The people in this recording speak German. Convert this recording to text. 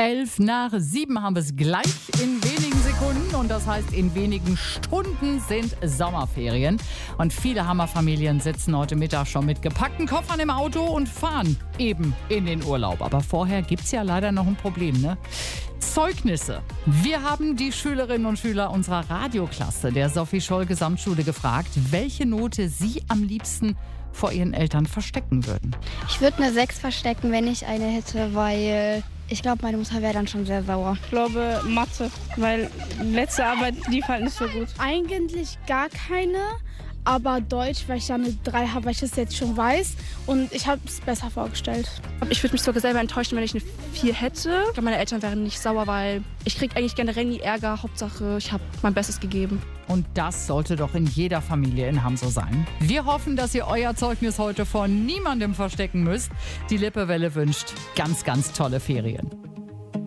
6:11 haben wir es gleich in wenigen Sekunden. Und das heißt, in wenigen Stunden sind Sommerferien. Und viele Hammerfamilien sitzen heute Mittag schon mit gepackten Koffern im Auto und fahren eben in den Urlaub. Aber vorher gibt es ja leider noch ein Problem, ne? Zeugnisse. Wir haben die Schülerinnen und Schüler unserer Radioklasse der Sophie Scholl Gesamtschule gefragt, welche Note sie am liebsten vor ihren Eltern verstecken würden. Ich würde eine 6 verstecken, wenn ich eine hätte, weil ich glaube, meine Mutter wäre dann schon sehr sauer. Ich glaube Mathe, weil letzte Arbeit lief halt nicht so gut. Eigentlich gar keine, aber Deutsch, weil ich ja eine 3 habe, weil ich das jetzt schon weiß und ich habe es besser vorgestellt. Ich würde mich sogar selber enttäuschen, wenn ich eine 4 hätte. Ich glaube, meine Eltern wären nicht sauer, weil ich kriege eigentlich generell nie Ärger. Hauptsache, ich habe mein Bestes gegeben. Und das sollte doch in jeder Familie in Hamm so sein. Wir hoffen, dass ihr euer Zeugnis heute vor niemandem verstecken müsst. Die Lippewelle wünscht ganz, ganz tolle Ferien.